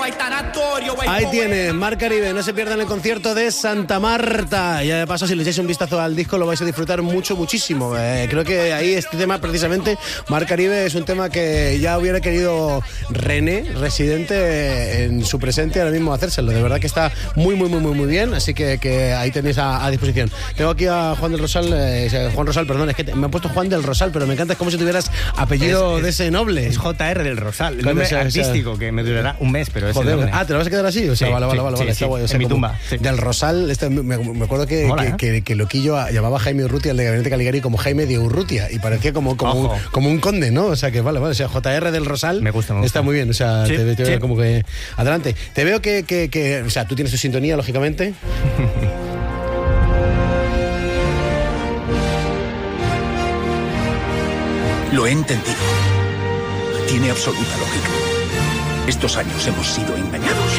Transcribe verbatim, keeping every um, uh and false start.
Ahí tiene, Mar Caribe, no se pierdan el concierto de Santa Marta. Ya de paso, si le echáis un vistazo al disco, lo vais a disfrutar mucho, muchísimo. Eh, creo que ahí este tema, precisamente, Mar Caribe, es un tema que ya hubiera querido René, Residente, en su presente ahora mismo hacérselo. De verdad que está muy, muy, muy, muy, muy bien, así que, que ahí tenéis a, a disposición. Tengo aquí a Juan del Rosal, eh, Juan Rosal, perdón, es que te, me han puesto Juan del Rosal, pero me encanta, es como si tuvieras apellido es, de ese noble. Es J R del Rosal, el nombre sea, artístico, o sea, que me durará un mes, pero es Joder, el ah, ¿te lo vas a quedar así? O sea, sí, vale, vale, sí, vale, sí, vale, sí, está guay. O sea, en mi tumba. Sí. Del Rosal, este, me, me acuerdo que, Mola, que, ¿eh? que, que Loquillo llamaba a Jaime Urrutia, el de Gabinete Caligari, como Jaime de Urrutia, y parecía como, como, un, como un conde, ¿no? O sea, que vale, vale, o sea, J R del Rosal me gusta, me gusta. Está muy bien, o sea, sí, te, te sí. veo como que... Adelante. Te veo que, que, que, o sea, tú tienes tu sintonía, lógicamente. Lo he entendido. Tiene absoluta lógica. Estos años hemos sido engañados.